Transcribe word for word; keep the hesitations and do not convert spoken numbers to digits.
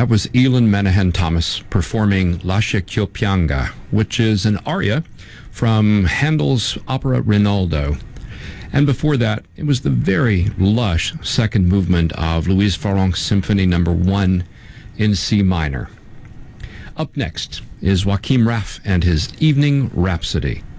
That was Elin Menahan Thomas performing Lascia ch'io pianga, which is an aria from Handel's opera Rinaldo. And before that, it was the very lush second movement of Louise Farrenc's Symphony Number One in C minor. Up next is Joachim Raff and his Evening Rhapsody.